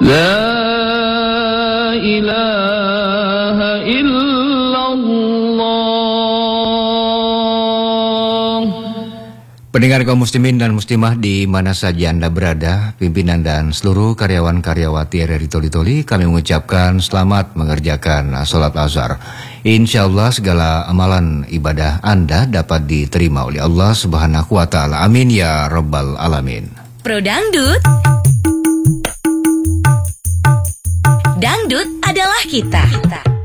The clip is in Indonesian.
La ilaha illallah. Pendengar kaum muslimin dan muslimah di mana saja Anda berada, pimpinan dan seluruh karyawan-karyawati RRI Toli-Toli, kami mengucapkan selamat mengerjakan sholat asar. Insyaallah segala amalan ibadah Anda dapat diterima oleh Allah Subhanahu wa Ta'ala. Amin ya Rabbal Alamin. Pro Dangdut, dangdut adalah kita.